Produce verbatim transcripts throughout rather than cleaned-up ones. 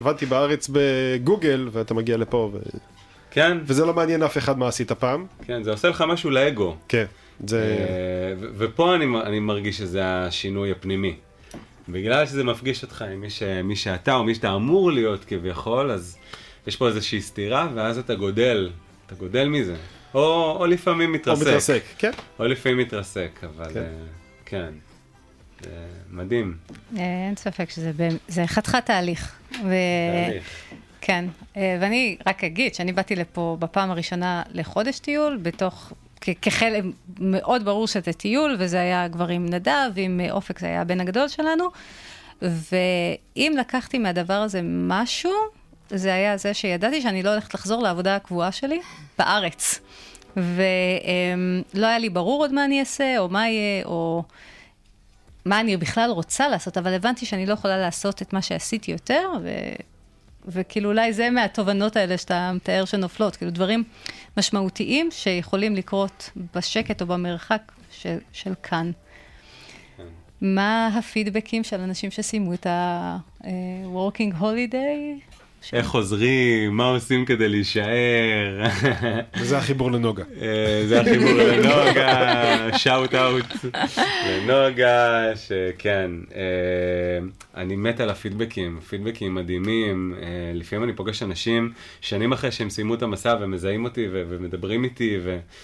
הבנתי בארץ בגוגל, ואתה מגיע לפה, ו... כן. וזה לא מעניין אף אחד מה עשית פעם. כן, זה עושה לך משהו לאגו. כן. זה... ו- ופה אני, אני מרגיש שזה השינוי הפנימי. בגלל שזה מפגיש אותך עם מי, ש- מי שאתה או מי שאתה אמור להיות כביכול, אז יש פה איזושהי סתירה, ואז אתה גודל, אתה גודל מזה. או, או לפעמים מתרסק. או מתרסק, כן. או לפעמים מתרסק, אבל כן. Uh, כן. זה מדהים. אין ספק שזה זה חתיכת תהליך. ו... תהליך. כן, ואני רק אגיד שאני באתי לפה בפעם הראשונה לחודש טיול, בתוך, כחלק מאוד ברור שזה טיול, וזה היה כבר עם נדב, עם אופק, זה היה הבן הגדול שלנו, ואם לקחתי מהדבר הזה משהו, זה היה זה שידעתי שאני לא הולכת לחזור לעבודה הקבועה שלי בארץ, ולא היה לי ברור עוד מה אני אעשה, או מה יהיה, או מה אני בכלל רוצה לעשות, אבל הבנתי שאני לא יכולה לעשות את מה שעשיתי יותר, ו... וכאילו אולי זה מהתובנות האלה שאתה מתאר שנופלות, כאילו דברים משמעותיים שיכולים לקרות בשקט או במרחק של, של כאן. מה הפידבקים של אנשים שסיימו את ה-working holiday? איך חוזרים, מה עושים כדי להישאר. וזה החיבור לנוגה. זה החיבור לנוגה, שאוט אאוט לנוגה, שכן, אני מת על הפידבקים, פידבקים מדהימים, לפעמים אני פוגש אנשים שנים אחרי שהם סיימו את המסע ומזהים אותי ומדברים איתי,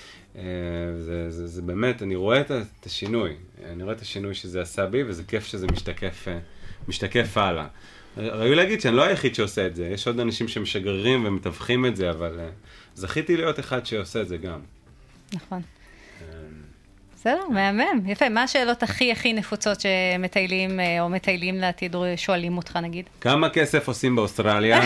וזה באמת, אני רואה את השינוי, אני רואה את השינוי שזה עשה בי, וזה כיף שזה משתקף, משתקף הלאה. ראוי להגיד שאני לא היחיד שעושה את זה, יש עוד אנשים שמשגררים ומתווכים את זה, אבל uh, זכיתי להיות אחד שעושה את זה גם. נכון. בסדר, מהמם, יפה. מה השאלות הכי הכי נפוצות שמטיילים או מטיילים לעתיד שואלים אותך נגיד? כמה כסף עושים באוסטרליה?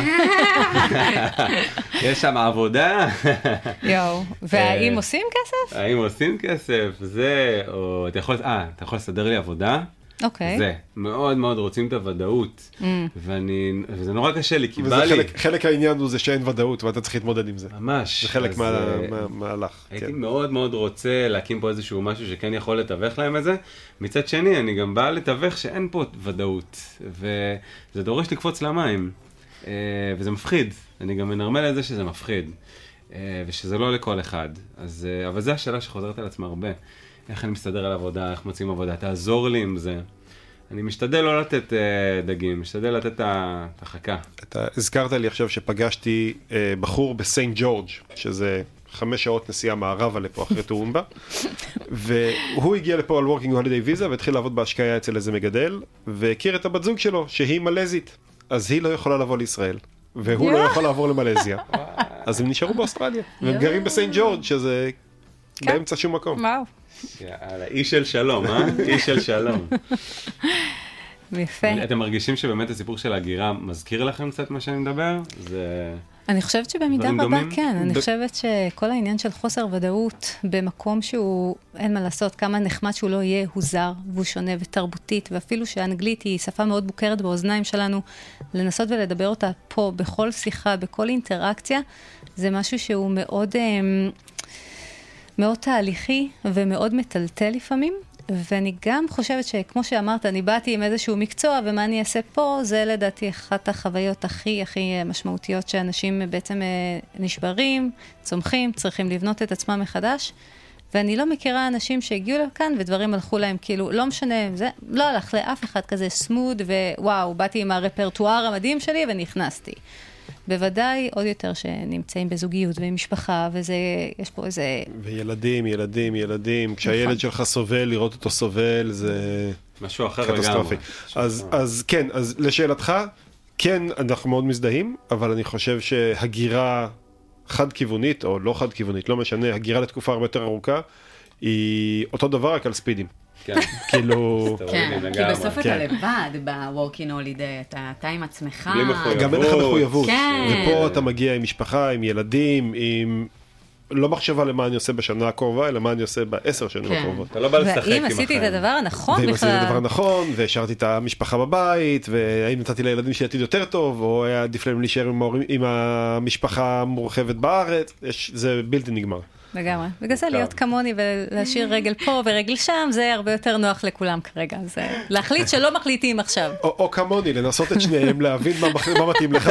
יש שם עבודה? יואו, והאם עושים כסף? האם עושים כסף? זה, או אתה יכול, אה, אתה יכול לסדר לי עבודה? אוקיי. זה, מאוד מאוד רוצים את הוודאות, mm. ואני, וזה נורא קשה לי, כי בא לי... חלק, חלק העניין הוא זה שאין ודאות, ואתה צריך להתמודד עם זה. ממש. זה חלק מה, uh, מה, מהלך. הייתי כן. מאוד מאוד רוצה להקים פה איזשהו משהו שכן יכול לתווך להם את זה. מצד שני, אני גם בא לתווך שאין פה ודאות, וזה דורש לקפוץ למים, uh, וזה מפחיד. אני גם מנרמל את זה שזה מפחיד, uh, ושזה לא לכל אחד. אז, uh, אבל זו השאלה שחוזרת על עצמה הרבה. איך אני מסתדר על עבודה, איך מוצאים עבודה, תעזור לי עם זה. אני משתדל לא לתת uh, דגים, משתדל לתת את החכה. אתה הזכרת לי עכשיו שפגשתי uh, בחור בסיינט ג'ורג', שזה חמש שעות נסיעה מערבה לפה אחרי טורומבה, והוא הגיע לפה על working holiday visa, והתחיל לעבוד בהשקעה אצל איזה מגדל, והכיר את הבת זוג שלו, שהיא מלזית. אז היא לא יכולה לבוא לישראל, והוא לא יכול לעבור למלזיה. אז הם נשארו באוסטרליה, והם גרים בסיינט ג'ורג', שזה באמצע שום מקום. וואו. יאללה, איש של שלום, אה? איש של שלום. יפה. אתם מרגישים שבאמת הסיפור של הגירה מזכיר לכם קצת מה שאני מדבר? זה... אני חושבת שבמידה רבה כן, אני חושבת שכל העניין של חוסר ודאות במקום שהוא, אין מה לעשות, כמה נחמד שהוא לא יהיה, הוא זר, והוא שונה ותרבותית, ואפילו שהאנגלית היא שפה מאוד מוכרת באוזניים שלנו, לנסות ולדבר אותה פה, בכל שיחה, בכל אינטראקציה, זה משהו שהוא מאוד... מאוד תהליכי ומאוד מטלטל לפעמים, ואני גם חושבת שכמו שאמרת, אני באתי עם איזשהו מקצוע, ומה אני אעשה פה, זה לדעתי אחת החוויות הכי הכי משמעותיות שאנשים בעצם נשברים, צומחים, צריכים לבנות את עצמם מחדש, ואני לא מכירה אנשים שהגיעו לכאן ודברים הלכו להם כאילו, לא משנה, זה לא הלך לאף אחד כזה סמוד, ווואו, באתי עם הרפרטואר המדהים שלי ונכנסתי. בוודאי עוד יותר שנמצאים בזוגיות ומשפחה, וזה, יש פה איזה... וילדים, ילדים, ילדים, כשהילד שלך סובל, לראות אותו סובל, זה... משהו אחר לגמרי. אז, אז כן, אז לשאלתך, כן, אנחנו מאוד מזדהים, אבל אני חושב שהגירה חד-כיוונית, או לא חד-כיוונית, לא משנה, הגירה לתקופה הרבה יותר ארוכה, היא אותו דבר רק על ספידים. כן. כאילו... כן, כי בסוף אתה לבד ב-working holiday, אתה עם עצמך. בלי מחויבות. גם אין לך מחויבות. כן. ופה אתה מגיע עם משפחה, עם ילדים, עם... לא מחשבה למה אני עושה בשנה הקרובה, אלא מה אני עושה בעשר שנים הקרובות. אתה לא בא לשחק עם החיים. ואם עשיתי את הדבר הנכון בכלל. ואם עשיתי את הדבר הנכון, והשארתי את המשפחה בבית, והאם נתתי לילדים שלי עתיד יותר טוב, או היה עדיף להם להישאר עם המשפחה המורחבת בארץ, זה בלתי נגמר. לגמרי. בגלל זה להיות כמוני ולהשאיר רגל פה ורגל שם, זה הרבה יותר נוח לכולם כרגע. זה להחליט שלא מחליטים עכשיו. או כמוני, לנסות את שניהם, להבין מה מתאים לך